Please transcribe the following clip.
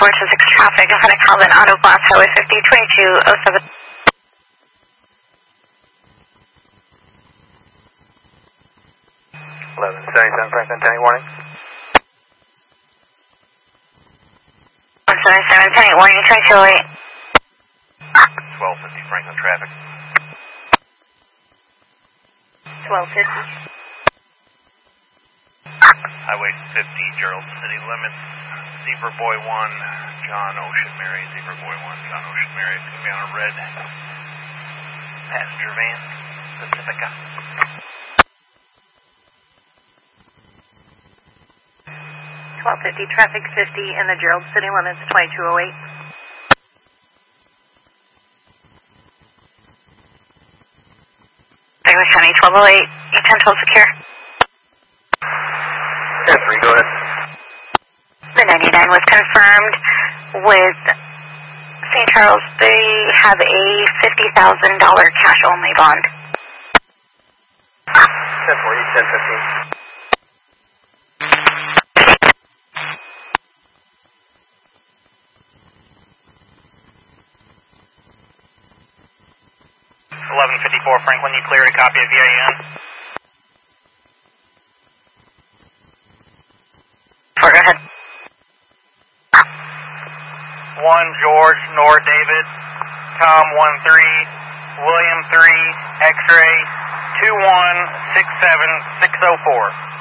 426 traffic ahead of Calvin Auto Glass Highway 50, 2207. 1177 Franklin, 10 warning. 177, 10 warning, 2208. 1250 Franklin traffic. 1250. Highway 50, Gerald City limits. Zebra Boy 1, John Ocean Mary. Zebra Boy 1, John Ocean Mary. It's going to be on a red passenger van, Pacifica. 1250, traffic 50 in the Gerald City limits, 2208. Douglas County 1208, U-10 secure. 10-3, go ahead. The 99 was confirmed with St. Charles. They have a $50,000 cash only bond. 10-4, 10-15. 1154 Franklin, you cleared a copy of VIN. 4, go ahead. 1 George, Nor David, Tom 13, William 3, X-ray 2167604.